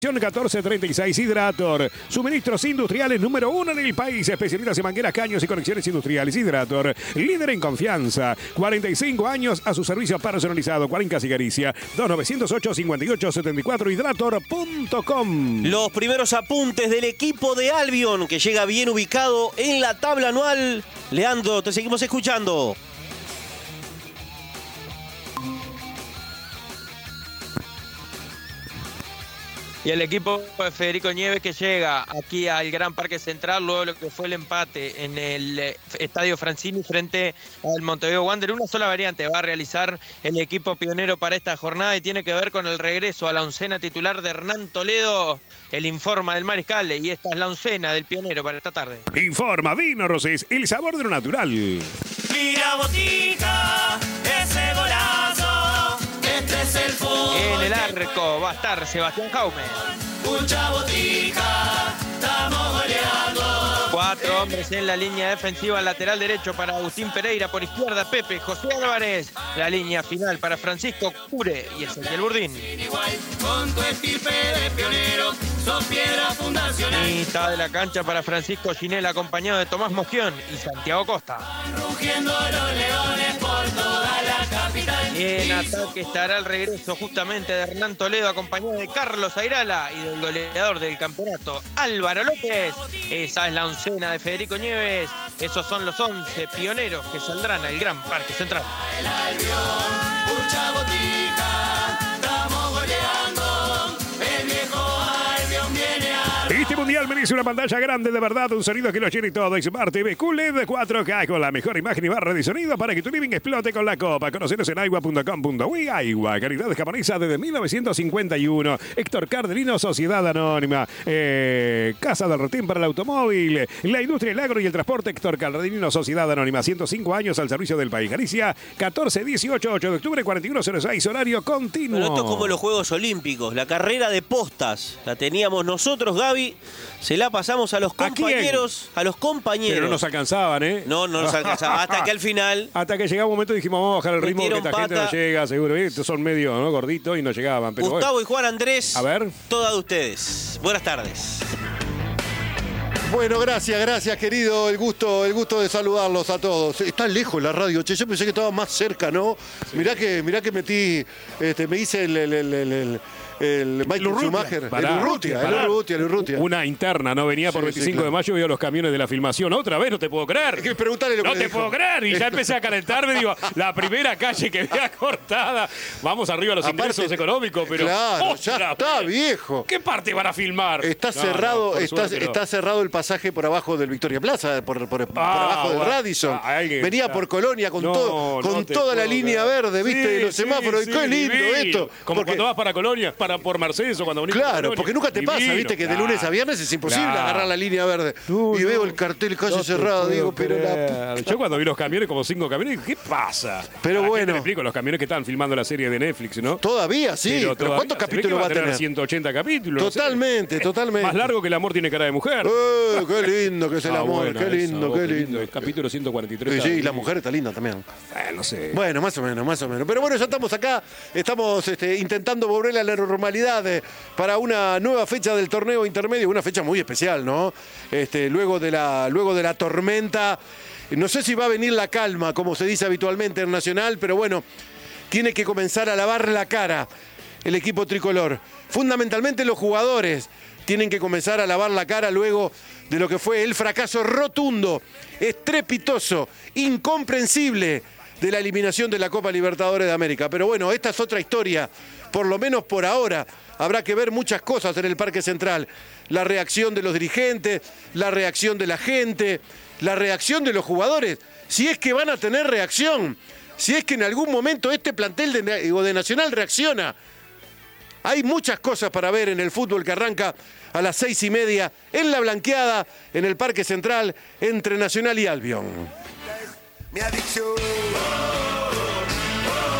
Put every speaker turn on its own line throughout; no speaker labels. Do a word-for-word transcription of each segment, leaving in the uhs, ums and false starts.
catorce treinta y seis, Hidrator. Suministros industriales número uno en el país. Especialistas en mangueras, caños y conexiones industriales. Hidrator, líder en confianza. cuarenta y cinco años a su servicio personalizado. Cuarencas y Garicia. dos nueve cero ocho, cinco ocho siete cuatro, hidrator punto com.
Los primeros apuntes del equipo de Albion, que llega bien ubicado en la tabla anual. Leandro, te seguimos escuchando.
Y el equipo de Federico Nieves que llega aquí al Gran Parque Central luego de lo que fue el empate en el Estadio Francini frente al Montevideo Wanderers. Una sola variante va a realizar el equipo pionero para esta jornada y tiene que ver con el regreso a la oncena titular de Hernán Toledo. El informa del Mariscal y esta es la oncena del pionero para esta tarde.
Informa Vino Rosés, el sabor de lo natural.
Mira Botica, ese golazo, este es el fútbol.
En el arco va a estar Sebastián Jaume.
Mucha Botica, estamos goleando.
Cuatro hombres en la línea defensiva, lateral derecho para Agustín Pereira, por izquierda Pepe, José Álvarez, la línea final para Francisco Cure y Ezequiel Burdín.
Igual, con tu estirpe de pionero, sos piedra fundacional.
Mitad de la cancha para Francisco Ginel, acompañado de Tomás Mogión y Santiago Costa.
Rugiendo los leones por toda la capital.
En ataque estará el regreso justamente de Hernán Toledo, acompañado de Carlos Airala y del goleador del campeonato, Álvaro López. Esa es la oncena de Federico Nieves. Esos son los once pioneros que saldrán al Gran Parque Central.
El Albion, mucha Botica, estamos goleando. El viejo Albion viene a...
Este mundial merece una pantalla grande de verdad, un sonido que lo llene todo. Smart T V Q L E D cuatro K con la mejor imagen y barra de sonido para que tu living explote con la copa. Conoceros en aigua punto com punto uy. Aigua, calidad japonesa desde mil novecientos cincuenta y uno. Héctor Cardelino, Sociedad Anónima. Eh, Casa del Retén para el automóvil. La industria, el agro y el transporte. Héctor Cardelino, Sociedad Anónima. ciento cinco años al servicio del país. Galicia, catorce dieciocho, ocho de octubre, cuarenta y uno cero seis, horario continuo.
Bueno, esto es como los Juegos Olímpicos. La carrera de postas la teníamos nosotros, Gaby. Se la pasamos a los compañeros. ¿A, a los compañeros.
Pero no nos alcanzaban, ¿eh?
No, no nos alcanzaba. Hasta que al final...
Hasta que llegaba un momento y dijimos, vamos a bajar el ritmo, que esta
pata.
gente no llega, seguro. Estos son medio, ¿no? Gorditos y no llegaban. Pero
Gustavo
bueno.
y Juan Andrés.
A ver.
Toda de ustedes. Buenas tardes.
Bueno, gracias, gracias, querido. El gusto, el gusto de saludarlos a todos. Está lejos la radio, che. Yo pensé que estaba más cerca, ¿no? Mirá que, mirá que metí, este, me hice el, el, el, el, el el Michael Schumacher, el Urrutia, el Urrutia, el Urrutia.
Una interna, ¿no? Venía por sí, veinticinco sí, claro. de mayo, veo los camiones de la filmación. Otra vez, no te puedo creer.
Hay que preguntarle lo
no
que
te
dijo.
puedo creer. Y ya empecé a calentarme, digo, la primera calle que vea cortada. Vamos arriba a los
Aparte,
ingresos económicos, pero...
Claro, ya está, viejo.
¿Qué parte van a filmar?
Está
no,
cerrado,
no,
está,
suerte,
está
no.
cerrado el pasaje por abajo del Victoria Plaza, por, por, por
ah,
abajo del
bueno.
Radisson.
Ah, alguien,
Venía
ah.
por Colonia con,
no,
todo, con
no
toda la línea
creer.
verde, ¿viste?
Sí,
de los
sí,
semáforos.
sí,
Qué lindo
divino.
esto.
Como
porque,
cuando vas para Colonia, para por Mercedes o cuando venís
Claro,
Colonia.
porque nunca te
Divino,
pasa, ¿viste? Que de
claro.
lunes a viernes es imposible
Claro.
agarrar la línea verde.
No,
y
no.
veo el cartel calle
No
cerrada, digo, pero la...
la... Yo cuando vi los camiones, como cinco camiones, dije, ¿qué pasa?
Pero
¿A
bueno.
Te explico, los camiones que estaban filmando la serie de Netflix, ¿no?
Todavía, sí. Pero, pero ¿cuántos capítulos va a tener?
ciento ochenta capítulos.
Totalmente,
no sé.
totalmente.
Más largo que El amor tiene cara de mujer.
¡Eh, qué lindo que es el
ah,
amor!
bueno,
¡Qué lindo,
eso,
qué
qué
lindo!
El capítulo ciento cuarenta y tres.
Sí, sí, y la mujer está linda también.
Eh, no sé.
Bueno, más o menos, más o menos. Pero bueno, ya estamos acá. Estamos este, intentando volver a la normalidad eh, para una nueva fecha del torneo intermedio. Una fecha muy especial, ¿no? Este, luego de la, luego de la tormenta. No sé si va a venir la calma, como se dice habitualmente en Nacional, pero bueno, tiene que comenzar a lavar la cara el equipo tricolor. Fundamentalmente los jugadores tienen que comenzar a lavar la cara luego de lo que fue el fracaso rotundo, estrepitoso, incomprensible de la eliminación de la Copa Libertadores de América. Pero bueno, esta es otra historia, por lo menos por ahora. Habrá que ver muchas cosas en el Parque Central. La reacción de los dirigentes, la reacción de la gente, la reacción de los jugadores. Si es que van a tener reacción, si es que en algún momento este plantel de, de Nacional reacciona. Hay muchas cosas para ver en el fútbol que arranca a las seis y media en La Blanqueada, en el Parque Central, entre Nacional y Albion.
Mi adicción.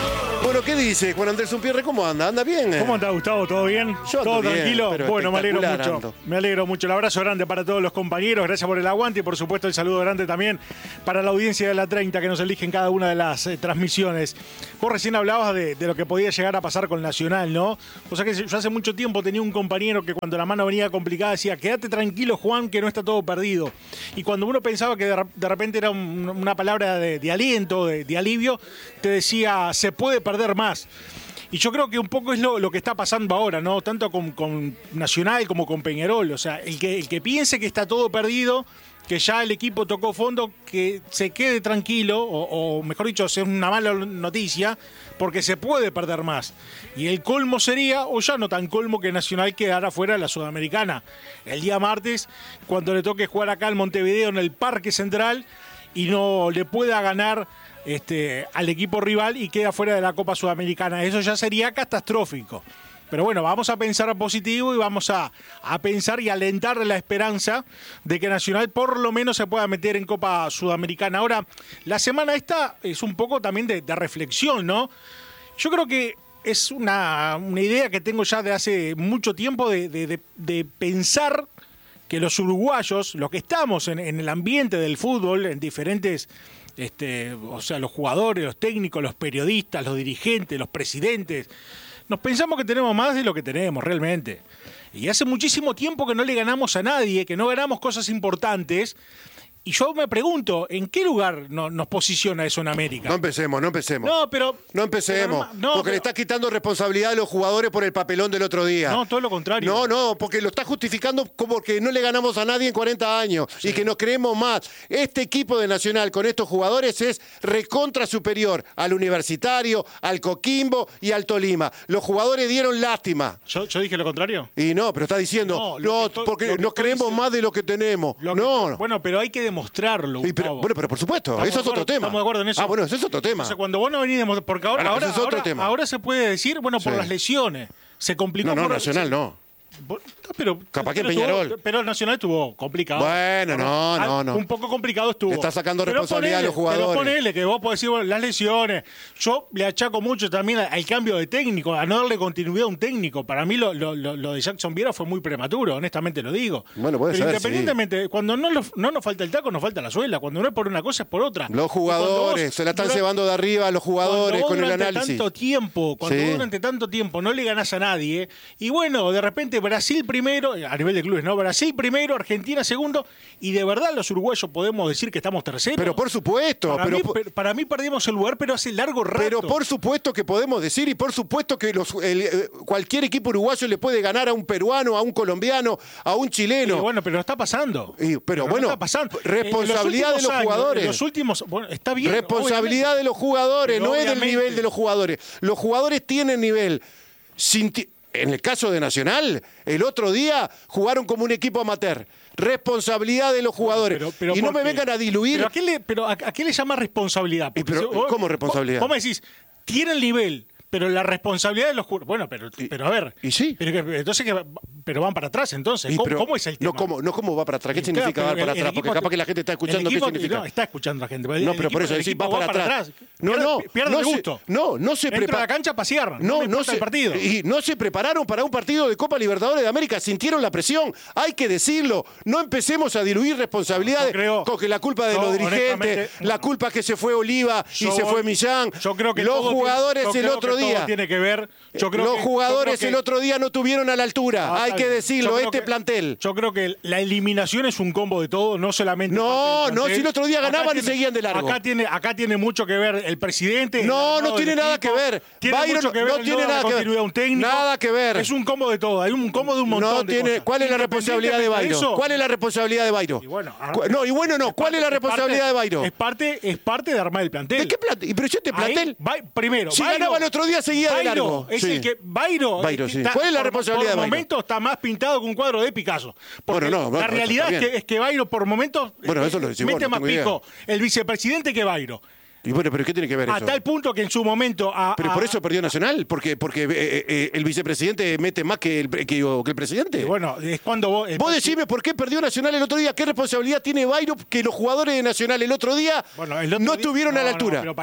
Bueno, ¿qué dice Juan Andrés Unpierre? ¿Cómo anda? ¿Anda bien?
¿Cómo anda, Gustavo? ¿Todo bien?
Yo ando
¿Todo
bien,
tranquilo?
pero
Bueno, me alegro
espectacular
mucho.
ando.
Me alegro mucho. El abrazo grande para todos los compañeros. Gracias por el aguante y, por supuesto, el saludo grande también para la audiencia de la treinta que nos elige en cada una de las eh, transmisiones. Vos recién hablabas de, de lo que podía llegar a pasar con Nacional, ¿no? O sea que yo hace mucho tiempo tenía un compañero que cuando la mano venía complicada decía: quédate tranquilo, Juan, que no está todo perdido. Y cuando uno pensaba que de, de repente era un, una palabra de, de aliento, de, de alivio, te decía: se puede perder más. Y yo creo que un poco es lo, lo que está pasando ahora, ¿no? Tanto con, con Nacional como con Peñarol. O sea, el que, el que piense que está todo perdido, que ya el equipo tocó fondo, que se quede tranquilo, o, o mejor dicho, es una mala noticia, porque se puede perder más. Y el colmo sería, o ya no tan colmo, que Nacional quedara fuera de la Sudamericana el día martes, cuando le toque jugar acá en Montevideo, en el Parque Central, y no le pueda ganar Este, al equipo rival y queda fuera de la Copa Sudamericana. Eso ya sería catastrófico. Pero bueno, vamos a pensar positivo y vamos a, a pensar y alentar la esperanza de que Nacional por lo menos se pueda meter en Copa Sudamericana. Ahora, la semana esta es un poco también de, de reflexión, ¿no? Yo creo que es una, una idea que tengo ya de hace mucho tiempo de, de, de, de pensar que los uruguayos, los que estamos en, en el ambiente del fútbol, en diferentes... Este, o sea, los jugadores, los técnicos, los periodistas, los dirigentes, los presidentes, nos pensamos que tenemos más de lo que tenemos realmente. Y hace muchísimo tiempo que no le ganamos a nadie, que no ganamos cosas importantes. Y yo me pregunto, ¿en qué lugar no, nos posiciona eso en América?
No empecemos, no empecemos.
No, pero...
No empecemos,
pero no, no,
porque
pero,
le estás quitando responsabilidad a los jugadores por el papelón del otro día.
No, todo lo contrario.
No, no, porque lo está justificando como que no le ganamos a nadie en cuarenta años sí. y que nos creemos más. Este equipo de Nacional con estos jugadores es recontra superior al Universitario, al Coquimbo y al Tolima. Los jugadores dieron lástima.
¿Yo, yo dije lo contrario?
Y no, pero está diciendo, no, no
estoy,
porque nos creemos
diciendo,
más de lo que tenemos.
Lo
no,
que, bueno, pero hay que demostrarlo.
Y pero, bueno, pero por supuesto,
estamos
eso es otro
acuerdo,
tema.
Estamos de acuerdo en eso.
Ah, bueno, eso es otro tema.
O sea, cuando vos no venís de... Porque ahora,
bueno,
ahora,
eso es otro
ahora,
tema.
ahora se puede decir, bueno, por
sí.
las lesiones. Se complicó.
No, no,
por,
Nacional
se,
no.
Pero,
capaz que en
pero
Peñarol.
Estuvo, pero el Nacional estuvo complicado.
Bueno, no, no, no.
Un poco complicado estuvo.
Le está sacando
pero
responsabilidad
ponele,
a los jugadores.
Pero ponele que vos podés decir, bueno, las lesiones. Yo le achaco mucho también al cambio de técnico, a no darle continuidad a un técnico. Para mí lo, lo, lo, lo de Jackson Viera fue muy prematuro, honestamente lo digo.
Bueno, puede
pero
ser,
independientemente,
sí.
cuando no, lo, no nos falta el taco, nos falta la suela. Cuando no es por una cosa, es por otra.
Los jugadores, vos, se la están durante, llevando de arriba los jugadores con el análisis.
Tanto tiempo, cuando
sí.
vos durante tanto tiempo no le ganás a nadie, y bueno, de repente Brasil primero, a nivel de clubes, ¿no? Brasil primero, Argentina segundo, y de verdad los uruguayos podemos decir que estamos terceros.
Pero por supuesto.
Para,
pero
mí,
por,
para mí perdimos el lugar, pero hace largo rato.
Pero por supuesto que podemos decir, y por supuesto que los, el, eh, cualquier equipo uruguayo le puede ganar a un peruano, a un colombiano, a un chileno.
Y bueno, pero está pasando.
Y, pero,
pero
bueno,
no está pasando.
responsabilidad de los
años,
jugadores.
En los últimos, bueno, está bien.
Responsabilidad de los jugadores, no es del nivel de los jugadores. Los jugadores tienen nivel. Sin En el caso de Nacional, el otro día jugaron como un equipo amateur. Responsabilidad de los jugadores. Pero, pero y no me vengan a diluir.
¿Pero a qué le, pero a, a qué le llama responsabilidad?
Pero,
si, vos,
¿cómo responsabilidad?
Vos, vos me decís, tiene el nivel, pero la responsabilidad de los jugadores... Bueno, pero, pero a ver...
¿Y sí?
Pero, entonces, que, pero van para atrás, entonces. ¿Cómo,
pero,
¿Cómo es el tema?
No, ¿cómo, no, ¿cómo va para atrás? ¿Qué significa
claro,
va para
el,
atrás?
el
Porque capaz que la gente está escuchando
equipo,
qué significa.
No, está escuchando la gente.
No, pero
equipo,
por eso decís, va para,
para
atrás.
atrás.
No,
Pierde,
no.
Pierde
no
el
se,
gusto.
No, no se
prepararon. a la cancha a pasear. No, no, no se, el partido.
Y no se prepararon para un partido de Copa Libertadores de América. Sintieron la presión. Hay que decirlo. No empecemos a diluir responsabilidades
creo,
con que la culpa de
yo,
los dirigentes, la culpa es que se fue Oliva y se fue Millán.
Yo creo que
los jugadores
tiene,
el otro día.
Tiene que ver. Yo creo
los
que,
jugadores
que,
el otro día no tuvieron a la altura.
Ah,
hay que decirlo, este
que,
plantel.
Yo creo que la eliminación es un combo de todo, no solamente.
No, no, si el otro día ganaban y seguían de largo.
Acá tiene, acá tiene mucho que ver el presidente.
No,
el
no tiene nada
equipo,
que ver.
Tiene
Byron,
mucho que ver.
No tiene nada que ver.
Un técnico.
Nada que ver.
Es un combo de todo. Hay un combo de un montón
no
de
tiene,
cosas.
¿Cuál es la responsabilidad de Bayro? ¿Cuál es la responsabilidad de Bayro?
Y bueno,
no, y bueno, no. ¿Cuál es la responsabilidad de Bayro?
Es parte, es parte de armar el plantel.
¿De qué plantel? ¿Y pero yo este plantel?
Ahí, primero,
si
Bayro,
ganaba el otro día seguía de largo.
Es
sí.
el que Bayro.
Bayro sí.
Está,
¿Cuál es la
por,
responsabilidad
por
de Bayro?
Por momentos está más pintado que un cuadro de Picasso. Porque
bueno, no,
la
no,
realidad es que, es que Bayro por momentos
bueno, eso lo decimos,
mete
no
más pico
idea.
el vicepresidente que Bayro.
Y bueno, pero ¿qué tiene que ver
a
eso?
A tal punto que en su momento... A,
pero
a,
por eso perdió Nacional, porque porque eh, eh, el vicepresidente mete más que el, que, que el presidente.
Bueno, es cuando vos...
Vos decime por qué perdió Nacional el otro día, qué responsabilidad tiene Bayro que los jugadores de Nacional el otro día,
bueno, el otro
no
día,
estuvieron
no,
a la altura.
No, pero pará.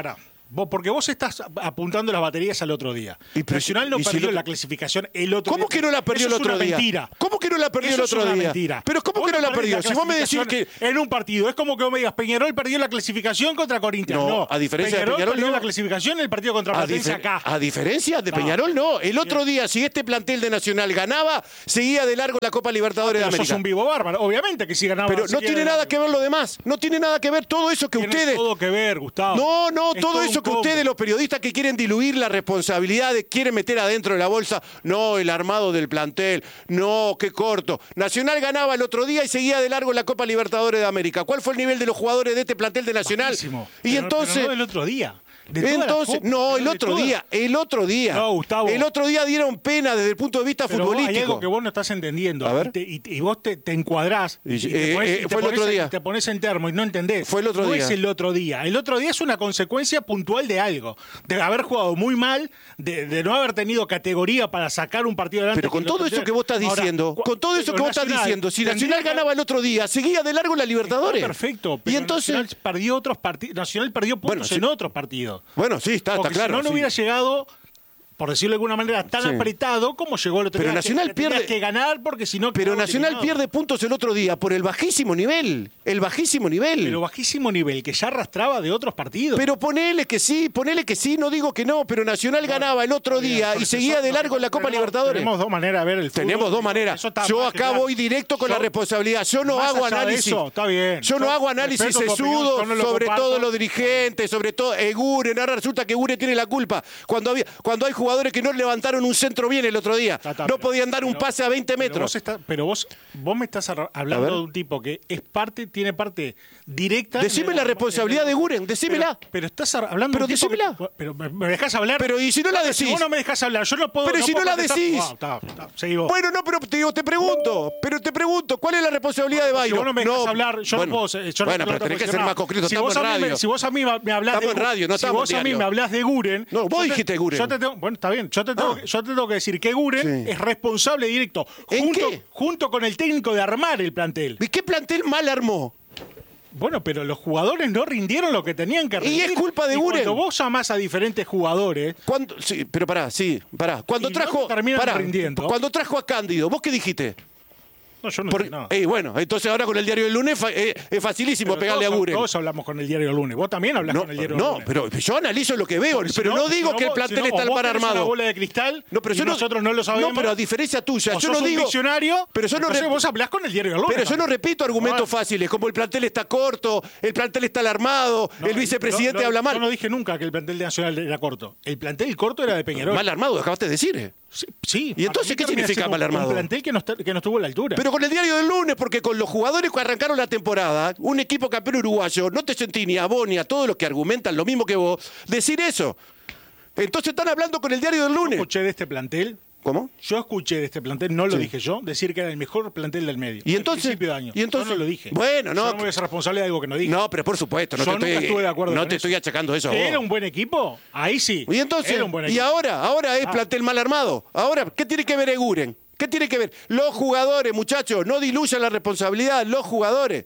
Vos, porque vos estás apuntando las baterías al otro día.
Y pero
Nacional
si-
no
y si
perdió
lo-
la clasificación el otro
¿Cómo
día.
que no la perdió
Eso
el
es
otro
una
día?
mentira.
¿Cómo que no la perdió
Eso
el otro
es una
día?
mentira.
Pero ¿cómo
Vos
que no la
perdés
perdió? Si vos me decís que...
clasificación en un partido, es como que vos me digas, Peñarol perdió la clasificación contra Corinthians.
No,
No,
a diferencia de
Peñarol
Peñarol,
perdió
no.
la clasificación en el partido contra
A,
Platense
difer-
acá.
a diferencia de
No.
Peñarol, no. El otro día, si este plantel de Nacional ganaba, seguía de largo la Copa Libertadores de
Pero sos
América.
un vivo bárbaro. Obviamente que si ganaba.
Pero no tiene nada que ver lo demás. No tiene nada que ver todo eso que
Tiene
ustedes...
todo que ver, Gustavo.
No, no,
Es
todo
un
eso que
combo.
ustedes, los periodistas que quieren diluir la responsabilidad, de- quieren meter adentro de la bolsa, no, el armado del plantel, no, qué corto. Nacional ganaba el otro día y seguía de largo la Copa Libertadores de América. ¿Cuál fue el nivel de los jugadores de este plantel de Nacional?
Bajísimo.
Y
Pero-
entonces...
pero no del otro día. De toda la
Entonces,
Copa,
no,
pero
el
de
otro
toda.
día, el otro día.
No, Gustavo.
El otro día dieron pena desde el punto de vista
Pero vos- hay
futbolístico.
algo que vos no estás entendiendo.
A ver.
Y, te- y- y vos te, te encuadrás.
Y-
Y, te
eh,
pones,
eh,
y te
fue el
pones
otro
en-
día.
te pones en termo y no entendés.
Fue el otro
no
día.
es el otro día. El otro día es una consecuencia puntual de algo. De haber jugado muy mal, de, de no haber tenido categoría para sacar un partido adelante.
Pero con
que el
todo
otro
eso que vos estás
Ahora,
diciendo,
cu-
con todo eso
pero
que vos estás
Nacional
diciendo, si
tendría
Nacional
que-
ganaba el otro día, seguía de largo la Libertadores.
Perfecto.
Y
Pero
entonces,
Nacional perdió otros partidos. Nacional perdió puntos
Bueno, sí.
en otros partidos.
bueno, sí, está, está
Porque
claro.
si no, no
sí.
hubiera llegado, por decirlo de alguna manera, tan
Sí.
apretado como llegó el otro
Pero
día.
Nacional
que, que tenías
pierde-
que ganar porque si no.
Pero
quedaba
Nacional
eliminado.
pierde puntos el otro día por el bajísimo nivel. El bajísimo nivel.
Pero bajísimo nivel, que ya arrastraba de otros partidos.
Pero ponele que sí, ponele que sí, no digo que no, pero Nacional ganaba el otro día y seguía de largo en la Copa
Tenemos-
Libertadores.
Tenemos dos maneras de ver el fútbol.
Tenemos dos maneras.
Eso está
Yo
más
acá
que
voy
claro.
directo con
Yo-
la responsabilidad. Yo no
más
hago
allá de
análisis.
eso, está bien.
Yo no
Yo
hago análisis
respeto tu opinión,
sesudo
yo no lo
sobre
comparto.
todos los dirigentes, sobre todo Eguren. Ahora resulta que Eguren tiene la culpa. Cuando, había, cuando hay jugadores que no levantaron un centro bien el otro día.
Ta, ta,
No
pero-
podían dar un
pero-
pase a veinte
Pero
metros.
vos, está- pero vos, vos me estás ar-
A
hablando
ver.
de un tipo que es parte, tiene parte directa.
Decime
en
la
el-
responsabilidad
en el-
de Guren, decímela.
Pero, pero estás ar- hablando
Pero
de un tipo que-
decímela.
pero me, me dejás hablar.
Pero ¿y si no la
Si
decís?
vos no me dejás hablar, yo no puedo.
Pero si
puedo
no la
contestar-
decís.
Ah, está, está, seguí vos.
Bueno, no, pero te, digo, te pregunto, pero te pregunto, ¿cuál es la responsabilidad de
Si
Bayro?
vos no me dejás hablar, yo
bueno,
no puedo. ser- Yo no-
bueno,
yo no
pero
te
tenés
puedo
que
decir
ser
nada.
más concreto,
Si
estamos
vos
en
a mí me-
radio.
Si vos a mí me me hablás
Estamos
de
en radio, no
si
estamos
vos
en
a mí
diario.
me hablás de Guren.
No, vos
yo te-
dijiste Guren.
Yo te tengo, bueno, está bien. Yo te tengo,
Ah.
que- yo te tengo que decir que Guren
Sí.
es responsable directo.
¿En
junto,
qué?
junto con el técnico de armar el plantel.
¿Y qué plantel mal armó?
Bueno, pero los jugadores no rindieron lo que tenían que rendir.
es culpa de
Y
Guren.
Cuando vos llamás a diferentes jugadores,
Cuando, sí, pero pará, sí, pará. Cuando
Y
trajo,
no terminan
pará,
rindiendo.
cuando trajo a Cándido, ¿vos qué dijiste?
no, yo no
Por-
dije nada.
eh, bueno, entonces ahora con el diario del lunes fa- eh, es facilísimo
Pero
pegarle a
todos,
Guren.
todos hablamos con el diario el lunes. Vos también hablas
No,
con el diario el
no,
lunes.
pero yo analizo lo que veo,
Porque si
pero no,
si
digo que el
vos-
plantel
si no,
está
o vos
mal
tenés una
armado.
bola de cristal
No, pero
y
yo no,
nosotros no lo sabemos.
No, pero a diferencia tuya,
o
yo
sos
no
un
digo.
diccionario,
pero yo no
entonces
rep-
vos hablás con el diario el lunes.
Pero yo no repito argumentos
No,
fáciles, como el plantel está corto, el plantel está alarmado,
no,
el vicepresidente
lo- lo-
habla mal.
Yo no dije nunca que el plantel de Nacional era corto. El plantel corto era de Peñarol.
Mal armado, acabaste de decir. eh.
Sí, sí,
¿Y entonces
para mí
qué
termina
significa
siendo
mal armado?
Un plantel que no, está- que no estuvo a la altura.
Pero con el diario del lunes, porque con los jugadores que arrancaron la temporada, un equipo campeón uruguayo, no te sentí ni a vos ni a todos los que argumentan lo mismo que vos, decir eso. Entonces están hablando con el diario del
Yo
lunes.
escuché de este plantel,
¿Cómo?
yo escuché de este plantel, no lo
Sí.
dije yo, decir que era el mejor plantel del medio.
Y
al
entonces-
principio de año.
y entonces-
Yo no lo dije.
Bueno, no,
Yo no me voy a ser responsable de algo que no dije.
No, pero por supuesto, no
Yo
te
nunca
estoy,
estuve de acuerdo
no
con
te
eso.
estoy achacando eso a vos.
¿Era un buen equipo? Ahí sí.
Y entonces,
Era un buen
y
equipo.
ahora, ahora es
Ah.
plantel mal armado. Ahora, ¿qué tiene que ver Eguren? ¿Qué tiene que ver? Los jugadores, muchachos, no diluyan la responsabilidad, los jugadores.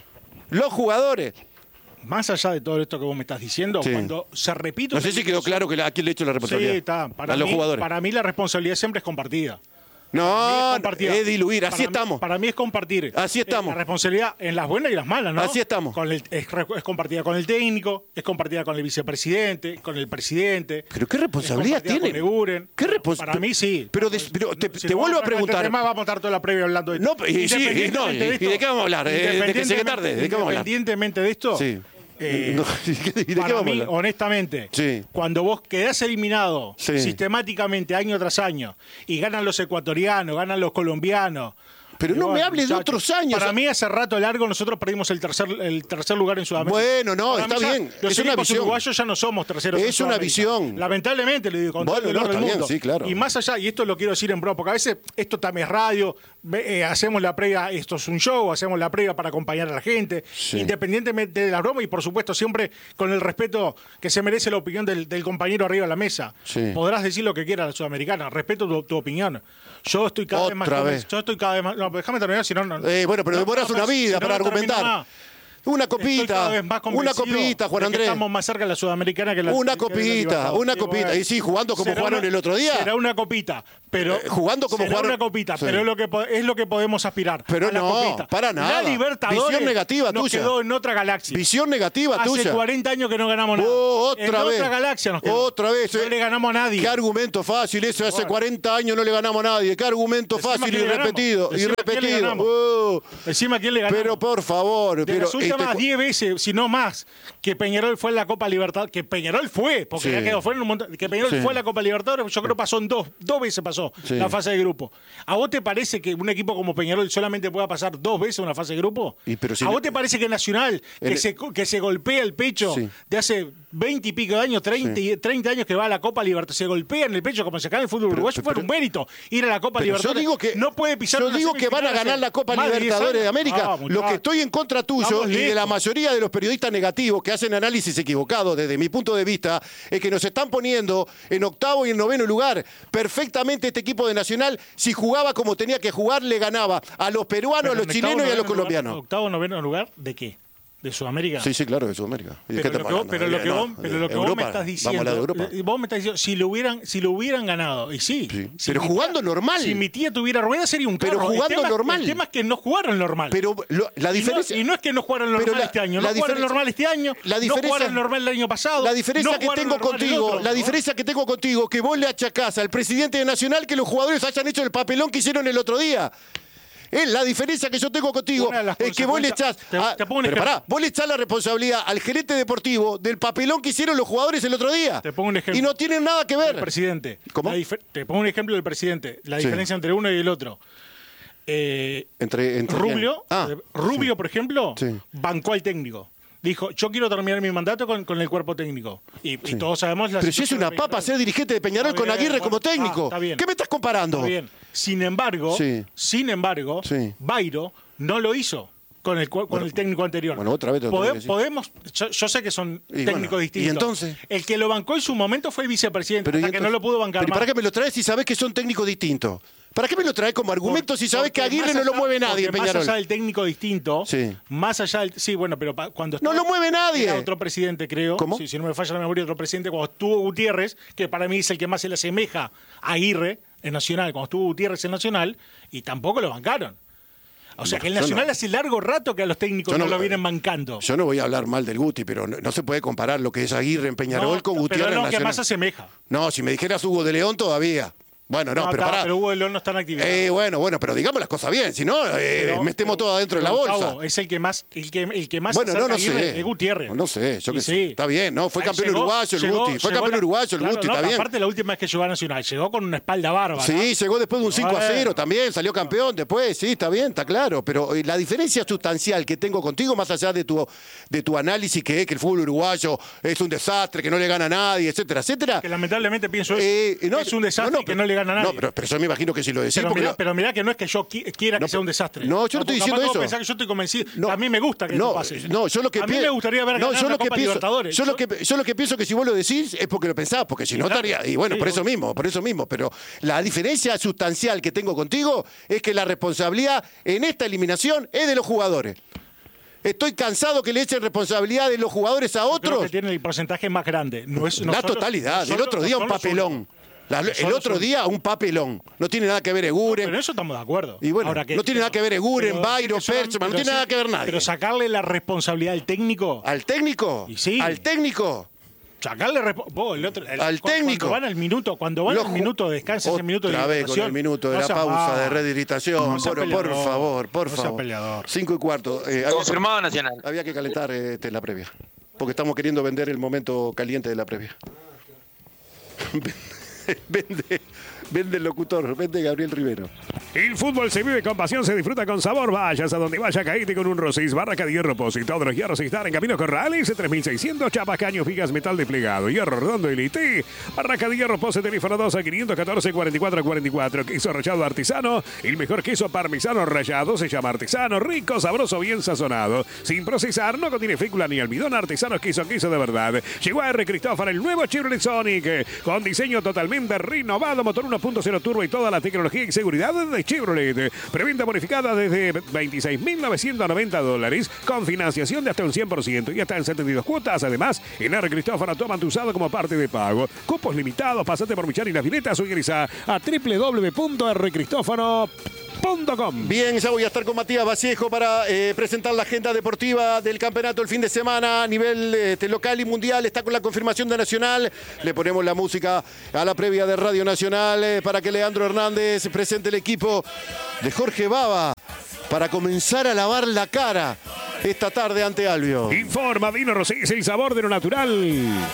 Los jugadores.
Más allá de todo esto que vos me estás diciendo,
Sí.
cuando se repite...
No sé si quedó claro que la- a quién le echo la responsabilidad.
Sí, está. Para
a los
mí,
jugadores.
Para mí la responsabilidad siempre es compartida. Para mí
No,
compartida.
es diluir, así
Para mí-
estamos.
Para mí es compartir.
Así estamos.
Eh, La responsabilidad en las buenas y las malas, ¿no?
Así estamos.
Con el- es, re- es compartida con el técnico, es compartida con el vicepresidente, con el presidente.
Pero qué responsabilidad
es compartida
tiene.
con Eguren.
¿Qué respons-
Para mí sí.
Pero, des- pero te,
Si
te
nos
vuelvo a
vamos poner
preguntar.
Este tema, vamos a estar toda la previa hablando de
No, y sí, y no, y- y de qué vamos a hablar, eh, de que llegue
Independientemente-
tarde, ¿de qué vamos a hablar?
Independientemente de esto,
Sí.
eh,
No, ¿y de qué
para
vamos a
mí,
hablar?
honestamente,
Sí.
cuando vos quedás eliminado
Sí.
sistemáticamente año tras año y ganan los ecuatorianos, ganan los colombianos.
Pero
y
no me
bueno,
hables de
muchachos,
otros años.
Para mí, hace rato largo, nosotros perdimos el tercer, el tercer lugar en Sudamérica.
Bueno, no,
Para
está
mí ya
bien,
Los
es una
equipos
visión.
uruguayos ya no somos terceros. en
Es una
Sudamérica.
visión.
Lamentablemente, le digo, con todo
Bueno,
el
no,
dolor
está
del
bien,
mundo.
sí, claro.
Y más allá, y esto lo quiero decir en broma, porque a veces esto también es radio, ve- eh, hacemos la previa, esto es un show, hacemos la previa para acompañar a la gente,
Sí.
independientemente de la broma y por supuesto siempre con el respeto que se merece la opinión del, del compañero arriba de la mesa.
Sí.
Podrás decir lo que quieras a la sudamericana, respeto tu, tu opinión. Yo estoy cada vez más
Otra
conven-
vez.
Yo estoy cada vez más. No, déjame terminar, si no. no-
Eh, bueno, pero
no,
demoras
no,
una
si
vida
no,
para
no termino
argumentar.
nada.
Una copita, una copita, Juan Andrés.
Estamos más cerca de la Sudamericana que la
Una
que la
copita,
Libertadores.
una
Sí,
copita.
bueno.
Y sí, jugando como
Será
jugaron
una-
el otro día.
Será una copita, pero
Eh, jugando como
será
jugaron-
una copita,
Sí.
pero es lo que po- es lo que podemos aspirar.
Pero
a la
no,
copita.
para nada.
La Libertadores
Visión negativa
nos
tuya.
quedó en otra galaxia.
Visión negativa
Hace
tuya.
cuarenta años que no ganamos nada.
Oh, otra
en
vez.
otra galaxia nos quedó.
Otra vez.
No
eh.
le ganamos a nadie.
Qué argumento fácil ese. Hace
Bueno.
cuarenta años no le ganamos a nadie. Qué argumento
Decime
fácil
a
y
quién le ganamos.
repetido. Y
Decime a quién le
repetido.
ganamos.
Oh.
Encima, ¿a quién le ganamos?
Pero por favor.
De
pero,
las últimas
este,
diez veces, si no más, que Peñarol fue en la Copa Libertadores, que Peñarol fue, porque
Sí.
ya quedó fuera en un montón, que Peñarol
Sí.
fue a la Copa Libertadores, yo creo que pasó en dos, dos veces pasó
Sí.
la fase de grupo. ¿A vos te parece que un equipo como Peñarol solamente pueda pasar dos veces una fase de grupo?
Y pero si
¿A
le-
vos te parece que Nacional, que,
El-
se, que se golpea el pecho
Sí.
de hace veinte y pico de años, treinta, y- treinta años que va a la Copa Libertadores, se golpea en el pecho como se cae en el fútbol
Pero-
uruguayo, fue
pero-
un mérito ir a la Copa
Pero yo
Libertadores?
digo que
no puede pisar
yo
una
digo que van a
semifinal
ganar
hace
la Copa
más de diez
Libertadores de
años.
América.
Ah,
Lo
muchacho.
que estoy en contra tuyo
Vamos
y de la
lejos.
mayoría de los periodistas negativos que hacen análisis equivocados desde mi punto de vista es que nos están poniendo en octavo y en noveno lugar. Perfectamente este equipo de Nacional, si jugaba como tenía que jugar, le ganaba a los peruanos,
Pero
a los
en octavo,
chilenos y a
noveno
los
lugar-
colombianos.
¿Octavo, noveno lugar de qué? ¿De Sudamérica?
Sí, sí, claro, de Sudamérica. ¿Y de qué
Pero lo
estamos
que, vos,
hablando?
pero lo
Eh,
que,
no,
vos, pero lo que vos
Europa,
me estás
vamos a
diciendo,
hablar de Europa.
eh, vos me estás diciendo, si lo hubieran, si lo hubieran ganado, y sí,
Sí,
si
pero
mi
jugando
tía-
normal.
Si mi tía tuviera rueda sería un
Pero
carro. El
jugando
tema-
normal.
El tema es que no jugaron normal.
Pero lo- la
Y no-
diferencia...
Y no, es que no jugaron
Pero
normal
la-
este año,
la
no jugaron
diferencia-
normal este año,
la
no
diferencia-
jugaron normal el año pasado.
La diferencia
no
que
jugaron
tengo
normal el
contigo,
otro,
la
¿no?
diferencia que tengo contigo, que vos le achacás al presidente de Nacional que los jugadores hayan hecho el papelón que hicieron el otro día. Es la diferencia que yo tengo contigo
Una de las
es que vos le echás.
consecuencias- te- te pongo un
pero
ejemplo.
pará, vos le echás la responsabilidad al gerente deportivo del papelón que hicieron los jugadores el otro día.
Te pongo un ejemplo.
Y no tienen nada que ver.
El presidente.
¿Cómo?
La difer- Te pongo un ejemplo del presidente. La
Sí.
diferencia entre uno y el otro. Eh,
Entre, entre
Rubio,
quién? Ah,
eh, Rubio, por ejemplo,
Sí.
bancó al técnico. Dijo, yo quiero terminar mi mandato con, con el cuerpo técnico. Y, y todos sabemos la
pero si es
situación
una
de
papa
Peñarol.
ser dirigente de Peñarol
Está
con
bien,
Aguirre
bueno,
como técnico.
ah, está bien.
¿Qué me estás comparando?
Está bien. Sin embargo,
Sí.
sin embargo,
Sí.
Bairo no lo hizo con el, cu- con
Bueno,
el técnico anterior.
bueno, otra vez te lo
Pode-
tengo que decir.
Podemos, yo, yo sé que son
Y
técnicos
bueno, ¿y
distintos.
entonces?
El que lo bancó en su momento fue el vicepresidente,
Pero, ¿y
hasta que no
entonces?
lo pudo bancar
Pero,
más.
¿para qué me lo traes si sabés que son técnicos distintos? ¿Para qué me lo traes como argumento
Por-
si sabés que
porque
Aguirre
más
no lo
allá-
mueve nadie en
porque
Peñarol?
Más allá del técnico distinto,
Sí.
más allá del. Sí, bueno, pero pa- cuando.
No
estaba-
lo mueve nadie.
Era otro presidente, creo.
¿Cómo?
Sí, si no me falla la memoria, otro presidente, cuando estuvo Gutiérrez, que para mí es el que más se le asemeja a Aguirre en Nacional, cuando estuvo Gutiérrez en Nacional, y tampoco lo bancaron. O sea
No,
que el
yo
Nacional
no.
hace largo rato que a los técnicos
Yo
no,
no-
lo vienen bancando.
Yo no voy a hablar mal del Guti, pero no, no se puede comparar lo que es Aguirre en Peñarol
No,
con
pero
Gutiérrez
es
en
lo que
Nacional.
más asemeja.
No, si me dijeras Hugo de León todavía. Bueno, no,
No,
pero
está,
pará.
pero Hugo de León no está en actividad.
Eh, bueno, bueno, pero digamos las cosas bien, si no, eh,
Pero-
metemos
pero-
todo adentro de la
pero,
bolsa.
Gustavo, es el que más, el que, el que más
Bueno,
se
no,
acerca
no
a Aguirre
sé.
es Gutiérrez.
No sé, yo
Y
qué sé.
sí.
Está bien, ¿no? Fue
Ahí
campeón
llegó-
uruguayo el
llegó-
Guti. Fue
llegó
campeón
la-
uruguayo el
claro,
Guti,
no,
está bien.
Aparte, la última vez que llegó a Nacional, llegó con una espalda bárbara.
Sí, llegó después de un cinco a cero
Bueno.
también, salió campeón después, sí, está bien, está claro. Pero eh, la diferencia sustancial que tengo contigo, más allá de tu, de tu análisis, que es que el fútbol uruguayo es un desastre, que no le gana a nadie, etcétera, etcétera.
Que lamentablemente pienso eso.
Eh, no,
es un desastre
no, no,
que
pero-
no le gana a nadie.
No, pero, pero yo me imagino que si lo decís,
Pero
porque
mirá,
lo-
pero mirá que no es que yo qui- quiera
No,
que sea un desastre.
no, yo no estoy
Tampoco-
diciendo
tampoco
eso.
pensar que yo estoy convencido.
No,
a mí me gusta que
no,
eso pase.
No, yo lo que
a mí
pi-
me gustaría ver
no,
ganar
yo
la
lo que
Copa
pienso,
Libertadores.
Yo lo, que, yo lo que pienso que si vos lo decís es porque lo pensás, porque si no
Claro.
estaría. Y bueno,
Sí,
por eso
obvio.
mismo, por eso mismo. Pero la diferencia sustancial que tengo contigo es que la responsabilidad en esta eliminación es de los jugadores. Estoy cansado que le echen responsabilidad de los jugadores a
Creo
otros.
que tiene el porcentaje más grande. No es, no
La
son los-
totalidad.
no
El
son
otro
los-
día
no
un
son los
papelón.
unos.
La-
No
el
son los
otro
unos.
día un papelón. No tiene nada que ver Eguren.
Pero en eso estamos de acuerdo.
Y bueno,
Ahora que-
no tiene nada que ver Eguren,
pero-
Bairo,
que solam-
Perchman, no
pero
tiene nada que ver nadie.
Pero sacarle la responsabilidad al técnico.
¿Al técnico?
Y sí.
¿Al técnico?
Sacarle respo- vos, el otro, el-
Al
cu-
técnico.
Cuando van al minuto, cuando van
Los
al
ju-
minuto de descanso, ese minuto de
Otra vez con
hidratación,
el minuto de
no
la
seas
pausa
mal.
de rediritación.
No seas
por, por
peleador.
favor, por
No seas
favor.
peleador.
Cinco y cuarto. Eh, había,
Confirmado Nacional.
había que calentar este, la previa. Porque estamos queriendo vender el momento caliente de la previa. vende, vende el locutor, vende Gabriel Rivero.
El fútbol se vive con pasión, se disfruta con sabor. Vayas a donde vaya, caíte con un Rosis, Barraca de Hierro Pozo y todos los hierros están en Camino Corrales, tres mil seiscientos, chapas, caños, vigas, metal desplegado, hierro redondo Elite, Barraca de Hierro Pozo, teléfono dos a quinientos catorce, cuarenta y cuatro cuarenta y cuatro, queso rallado artesano, el mejor queso parmesano rallado, se llama artesano, rico, sabroso, bien sazonado, sin procesar, no contiene fécula ni almidón, artesano, queso, queso de verdad. Llegó a R. Cristófaro, el nuevo Chevrolet Sonic, con diseño totalmente renovado, motor uno uno punto cero Turbo y toda la tecnología y seguridad de Chevrolet. Preventa bonificada desde veintiséis mil novecientos noventa dólares con financiación de hasta un cien por ciento y hasta en setenta y dos cuotas. Además, en R. Cristófano toman tu usado como parte de pago. Cupos limitados, pasate por Michani y las Vinetas o ingresa a doble u doble u doble u punto r cristófano punto com.
Bien, ya voy a estar con Matías Vallejo para eh, presentar la agenda deportiva del campeonato el fin de semana a nivel este, local y mundial. Está con la confirmación de Nacional. Le ponemos la música a la previa de Radio Nacional eh, para que Leandro Hernández presente el equipo de Jorge Baba para comenzar a lavar la cara esta tarde ante Albio.
Informa Vino Rosés, el sabor de lo natural.